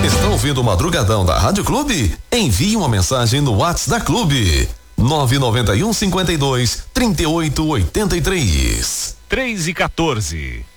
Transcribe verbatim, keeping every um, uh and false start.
Estão ouvindo o Madrugadão da Rádio Clube? Envie uma mensagem no WhatsApp da Clube. nove nove um, cinquenta e dois, trinta e oito, oitenta e três. três e quatorze.